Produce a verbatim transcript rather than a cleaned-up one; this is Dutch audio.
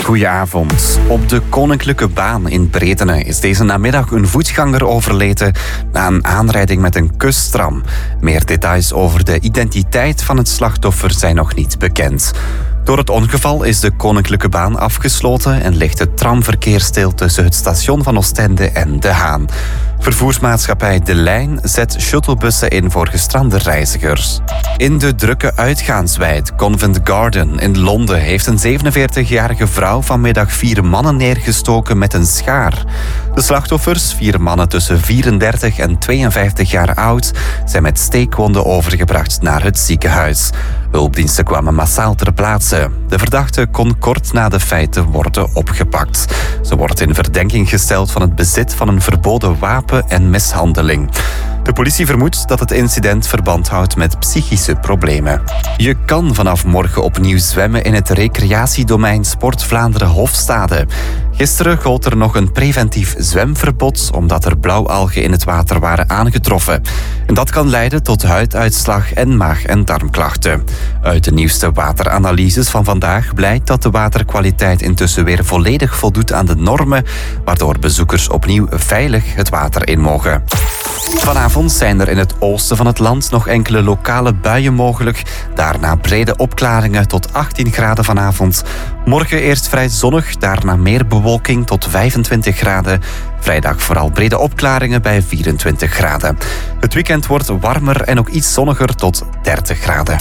Goedenavond. Op de Koninklijke Baan in Bredene is deze namiddag een voetganger overleden na een aanrijding met een kustram. Meer details over de identiteit van het slachtoffer zijn nog niet bekend. Door het ongeval is de Koninklijke Baan afgesloten en ligt het tramverkeer stil tussen het station van Oostende en De Haan. Vervoersmaatschappij De Lijn zet shuttlebussen in voor gestrande reizigers. In de drukke uitgaanswijk Covent Garden in Londen heeft een zevenenveertigjarige vrouw vanmiddag vier mannen neergestoken met een schaar. De slachtoffers, vier mannen tussen vierendertig en tweeënvijftig jaar oud, zijn met steekwonden overgebracht naar het ziekenhuis. Hulpdiensten kwamen massaal ter plaatse. De verdachte kon kort na de feiten worden opgepakt. Ze wordt in verdenking gesteld van het bezit van een verboden wapen en mishandeling. De politie vermoedt dat het incident verband houdt met psychische problemen. Je kan vanaf morgen opnieuw zwemmen in het recreatiedomein Sport Vlaanderen Hofstade. Gisteren gold er nog een preventief zwemverbod omdat er blauwalgen in het water waren aangetroffen. En dat kan leiden tot huiduitslag en maag- en darmklachten. Uit de nieuwste wateranalyses van vandaag blijkt dat de waterkwaliteit intussen weer volledig voldoet aan de normen, waardoor bezoekers opnieuw veilig het water in mogen. Vanavond zijn er in het oosten van het land nog enkele lokale buien mogelijk. Daarna brede opklaringen tot achttien graden vanavond. Morgen eerst vrij zonnig, daarna meer bewolking tot vijfentwintig graden. Vrijdag vooral brede opklaringen bij vierentwintig graden. Het weekend wordt warmer en ook iets zonniger tot dertig graden.